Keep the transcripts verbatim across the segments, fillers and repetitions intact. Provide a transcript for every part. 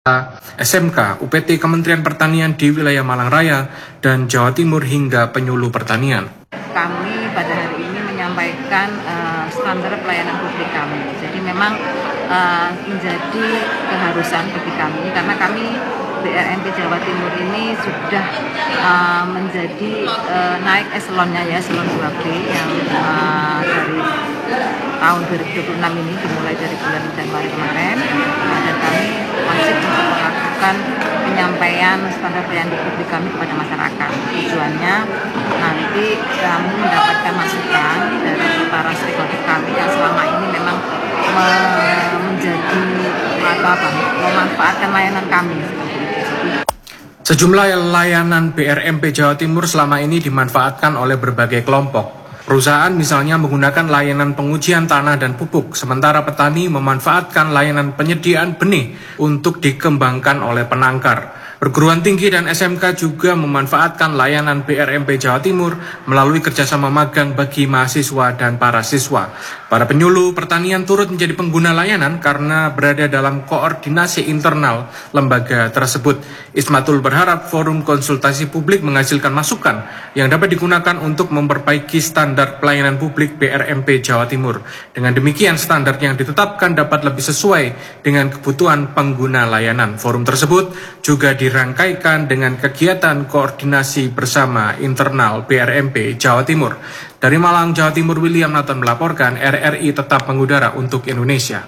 S M K, U P T Kementerian Pertanian di wilayah Malang Raya dan Jawa Timur hingga penyuluh pertanian. Kami pada hari ini menyampaikan uh, standar pelayanan publik kami. Jadi memang uh, menjadi keharusan bagi kami karena kami B R M P Jawa Timur ini sudah uh, menjadi uh, naik eselonnya ya, eselon dua B yang uh, dari tahun dua ribu dua puluh enam ini dimulai dari bulan Januari kemarin, nah, dan kami wajib untuk melakukan penyampaian standar pelayanan publik kami kepada masyarakat. Tujuannya nanti kami mendapatkan masukan dari para stakeholder kami yang selama ini memang me menjadi apa apa memanfaatkan layanan kami. Sejumlah layanan B R M P Jawa Timur selama ini dimanfaatkan oleh berbagai kelompok. Perusahaan misalnya menggunakan layanan pengujian tanah dan pupuk, sementara petani memanfaatkan layanan penyediaan benih untuk dikembangkan oleh penangkar. Perguruan tinggi dan S M K juga memanfaatkan layanan B R M P Jawa Timur melalui kerjasama magang bagi mahasiswa dan para siswa. Para penyuluh pertanian turut menjadi pengguna layanan karena berada dalam koordinasi internal lembaga tersebut. Ismatul berharap forum konsultasi publik menghasilkan masukan yang dapat digunakan untuk memperbaiki standar pelayanan publik B R M P Jawa Timur. Dengan demikian, standar yang ditetapkan dapat lebih sesuai dengan kebutuhan pengguna layanan. Forum tersebut juga dirangkaikan dengan kegiatan koordinasi bersama internal B R M P Jawa Timur. Dari Malang, Jawa Timur, William Nathan melaporkan. R R I tetap mengudara untuk Indonesia.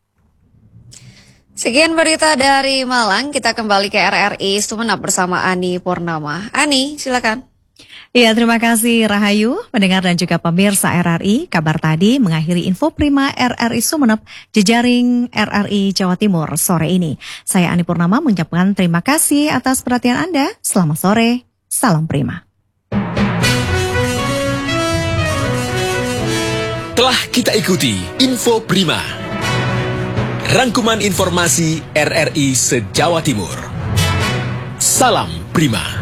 Sekian berita dari Malang, kita kembali ke R R I Sumeneb bersama Ani Purnama. Ani, silakan. Ya, terima kasih Rahayu, pendengar dan juga pemirsa R R I. Kabar tadi mengakhiri info prima R R I Sumeneb, jejaring R R I Jawa Timur sore ini. Saya Ani Purnama mengucapkan terima kasih atas perhatian Anda. Selamat sore, salam prima. Telah kita ikuti info prima. Rangkuman informasi R R I se-Jawa Timur. Salam prima.